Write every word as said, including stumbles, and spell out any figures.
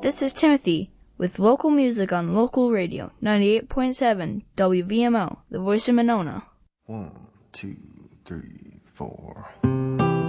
This is Timothy with local music on local radio, ninety-eight point seven W V M O, the voice of Monona. One, two, three, four.